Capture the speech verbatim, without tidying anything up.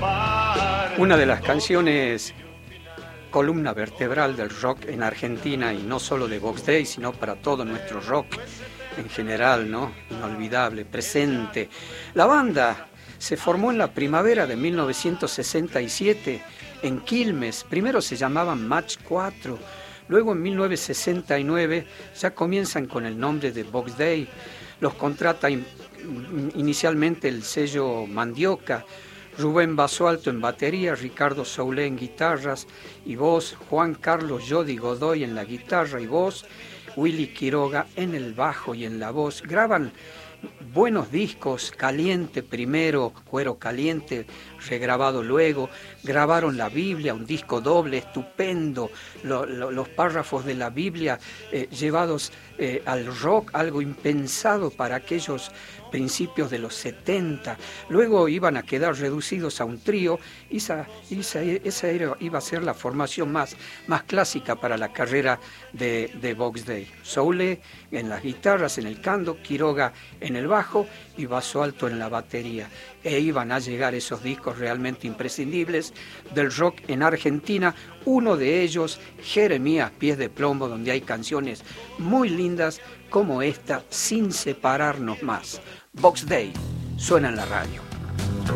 Una de las canciones columna vertebral del rock en Argentina, y no solo de Box Day, sino para todo nuestro rock en general, ¿no? Inolvidable, presente. La banda se formó en la primavera de mil novecientos sesenta y siete en Quilmes. Primero se llamaban Match cuatro, luego en mil novecientos sesenta y nueve ya comienzan con el nombre de Box Day. Los contrata in, inicialmente el sello Mandioca. Rubén Basualto en batería, Ricardo Soule en guitarras y voz, Juan Carlos Jody Godoy en la guitarra y voz, Willy Quiroga en el bajo y en la voz. Graban buenos discos, Caliente primero, Cuero Caliente, regrabado luego. Grabaron la Biblia, un disco doble estupendo, lo, lo, los párrafos de la Biblia eh, llevados eh, al rock, algo impensado para aquellos principios de los setenta. Luego iban a quedar reducidos a un trío y esa, esa, esa era, iba a ser la formación más, más clásica para la carrera de, de Box Day. Soule en las guitarras, en el canto, Quiroga en el bajo y Basualto en la batería. E iban a llegar esos discos realmente imprescindibles del rock en Argentina. Uno de ellos, Jeremías Pies de Plomo, donde hay canciones muy lindas como esta, Sin Separarnos Más. Box Day suena en la radio.